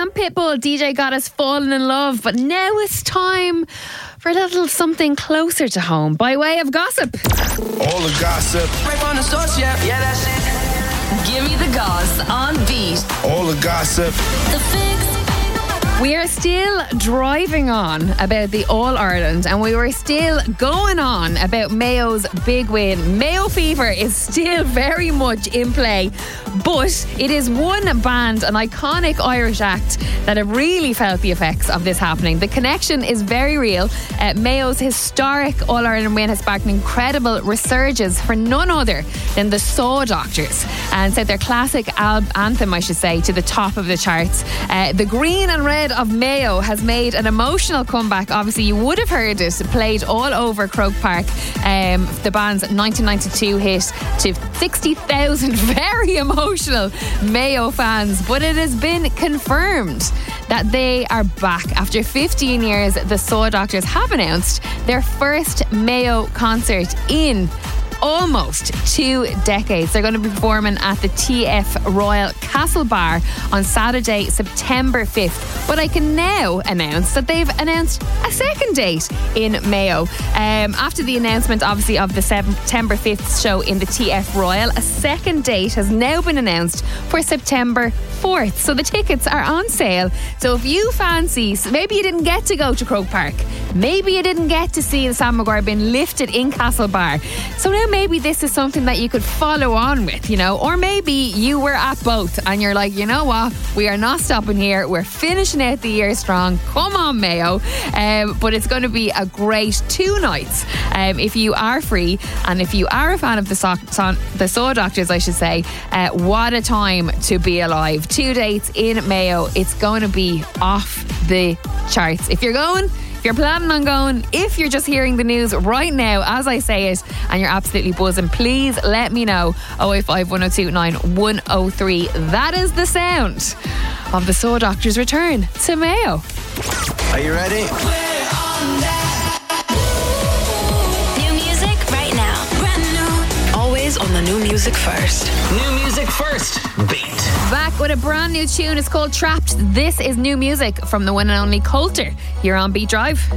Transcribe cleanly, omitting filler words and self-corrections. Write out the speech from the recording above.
from Pitbull, DJ got us falling in love, but now it's time for a little something closer to home by way of gossip. All the gossip. Right on the source, yeah, that's it. Give me the goss on beat. All the gossip. The Fix. We are still driving on about the All-Ireland, and we were still going on about Mayo's big win. Mayo fever is still very much in play, but it is one band, an iconic Irish act, that have really felt the effects of this happening. The connection is very real. Mayo's historic All-Ireland win has sparked an incredible resurgence for none other than the Saw Doctors, and set their classic anthem, I should say, to the top of the charts. The green and red of Mayo has made an emotional comeback. Obviously, you would have heard it played all over Croke Park. The band's 1992 hit to 60,000 very emotional Mayo fans. But it has been confirmed that they are back. After 15 years, the Saw Doctors have announced their first Mayo concert in almost 2 decades. They're going to be performing at the TF Royal Castle Bar on Saturday, September 5th. But I can now announce that they've announced a second date in Mayo. After the announcement, obviously, of the September 5th show in the TF Royal, a second date has now been announced for September 4th. So the tickets are on sale. So if you fancy, maybe you didn't get to go to Croke Park, maybe you didn't get to see the Sam Maguire being lifted in Castle Bar, so now maybe this is something that you could follow on with, you know. Or maybe you were at both and you're like, you know what, we are not stopping here, we're finishing out the year strong, come on Mayo. But it's going to be a great 2 nights if you are free, and if you are a fan of the Saw Doctors, I should say, what a time to be alive. 2 dates in Mayo. It's going to be off the charts. If you're going, if you're planning on going, if you're just hearing the news right now as I say it and you're absolutely buzzing, please let me know. 085 1029 103. That is the sound of the Saw Doctors' return to Mayo. Are you ready? New music right now. Brand new. Always on the new music first. New music first. Beat. Back with a brand new tune. It's called Trapped. This is new music from the one and only Coulter here on Beat Drive.